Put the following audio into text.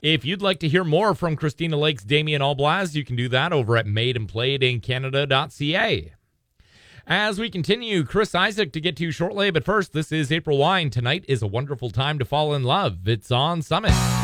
If you'd like to hear more from Christina Lake's Damien Alblaz, you can do that over at madeandplayedincanada.ca. As we continue, Chris Isaak to get to shortly, but first, this is April Wine. Tonight is a wonderful time to fall in love. It's on Summit.